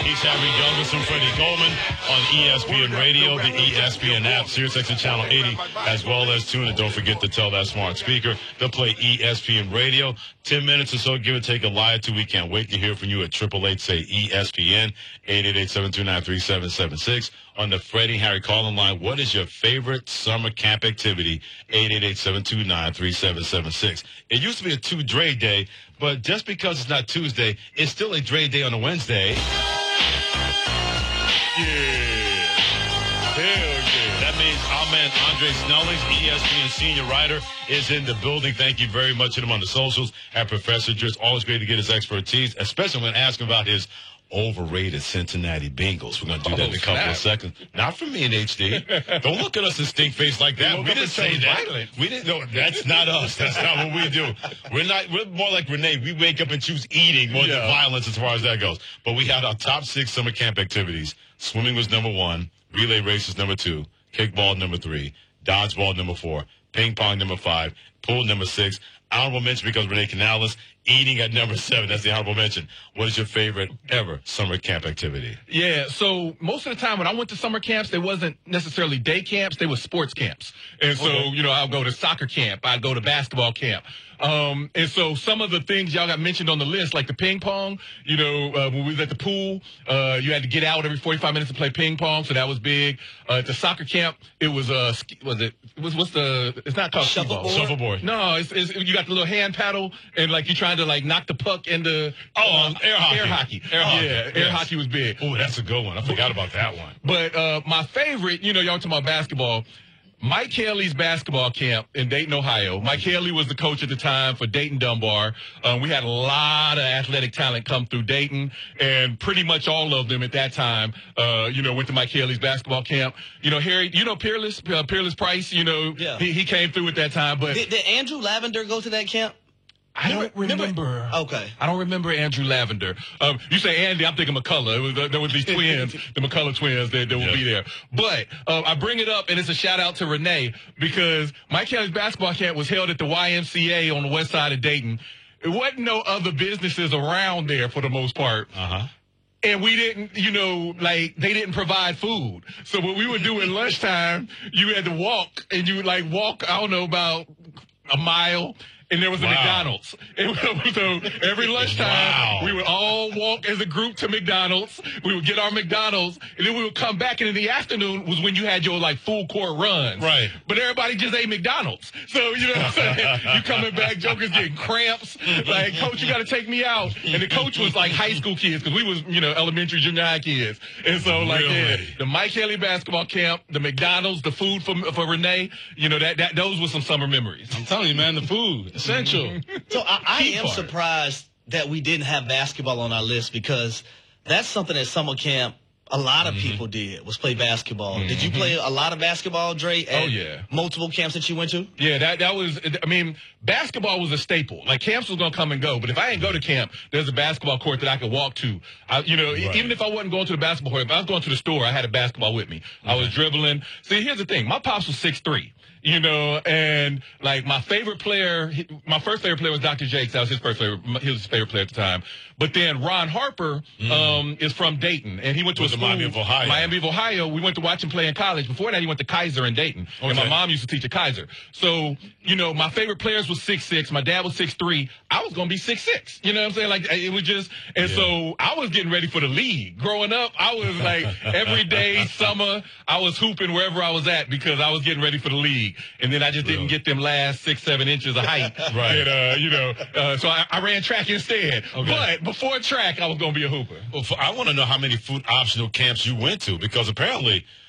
He's Harry Douglas and Freddie Coleman on ESPN Radio, the ESPN app, SiriusXM Channel 80, as well as tune. And don't forget to tell that smart speaker to play ESPN Radio. 10 minutes or so, give or take a lie or two. We can't wait to hear from you at 888 say ESPN, 888-729-3776. On the Freddie Harry calling line, what is your favorite summer camp activity? 888-729-3776. It used to be a Dre day, but just because it's not Tuesday, it's still a Dre day on a Wednesday. Yeah. Hell yeah. That means our man Andre Snellings, ESPN senior writer, is in the building. Thank you very much to him on the socials at Professor Driss. Always great to get his expertise, especially when asking about his overrated Cincinnati Bengals. We're going to do that in a couple of seconds. Not from me and HD. Don't look at us and stink face like that. We didn't say that. Violent. We didn't know. That's not us. That's not what we do. We're more like Renee. We wake up and choose eating more than violence as far as that goes. But we had our top 6 summer camp activities. Swimming was number 1. Relay race was number 2. Kickball number 3. Dodgeball number 4. Ping pong number 5. Pool number 6. Honorable mention because Renee Canales, eating at number 7. That's the honorable mention. What is your favorite ever summer camp activity? Yeah, so most of the time when I went to summer camps, they wasn't necessarily day camps. They were sports camps. And so, I'll go to soccer camp. I'd go to basketball camp. And so some of the things y'all got mentioned on the list, like the ping pong, when we was at the pool, you had to get out every 45 minutes to play ping pong. So that was big. At the soccer camp, it was, it's not called shuffleboard. No, you got the little hand paddle and like you're trying to like knock the puck into air hockey. Air hockey was big. Oh, that's a good one. I forgot about that one. But my favorite, y'all talking about basketball. Mike Haley's basketball camp in Dayton, Ohio. Mike Haley was the coach at the time for Dayton Dunbar. We had a lot of athletic talent come through Dayton, and pretty much all of them at that time, went to Mike Haley's basketball camp. Harry, Peerless Price, he came through at that time. But did Andrew Lavender go to that camp? I don't remember. Okay. I don't remember Andrew Lavender. You say Andy, I'm thinking McCullough. There was these twins, the McCullough twins that will be there. But I bring it up, and it's a shout-out to Renee, because Mike Haley's basketball camp was held at the YMCA on the west side of Dayton. There wasn't no other businesses around there for the most part. Uh-huh. And we didn't, they didn't provide food. So what we would do at lunchtime, you had to walk, and you would, walk, I don't know, about a mile. And there was a McDonald's. And so every lunchtime, we would all walk as a group to McDonald's. We would get our McDonald's, and then we would come back. And in the afternoon was when you had your, full court runs. Right. But everybody just ate McDonald's. So, you know what I'm saying? You coming back, jokers getting cramps. Like, Coach, you got to take me out. And the coach was, high school kids, because we was, elementary, junior high kids. And so, the Mike Haley basketball camp, the McDonald's, the food for Renee, those were some summer memories. I'm telling you, man, the food. Essential. So I am surprised that we didn't have basketball on our list, because that's something at summer camp a lot of people did, was play basketball. Did you play a lot of basketball, Dre, at multiple camps that you went to? Yeah, that was, basketball was a staple. Camps was going to come and go, but if I didn't go to camp, there's a basketball court that I could walk to. Even if I wasn't going to the basketball court, if I was going to the store, I had a basketball with me. I was dribbling. See, here's the thing. My pops was 6'3". And my first favorite player was Dr. Jakes. That was his first favorite. He was his favorite player at the time. But then Ron Harper is from Dayton, and he went to a school, Miami of Ohio. We went to watch him play in college. Before that, he went to Kaiser in Dayton, and my mom used to teach at Kaiser. So, my favorite players was 6'6". My dad was 6'3". I was gonna be 6'6". You know what I'm saying? It was just, and so I was getting ready for the league. Growing up, I was every day, summer, I was hooping wherever I was at because I was getting ready for the league. And then I just didn't get them last 6-7 inches of height. Right. And, so I ran track instead. Okay. But before track, I was going to be a hooper. Well, I want to know how many food optional camps you went to, because apparently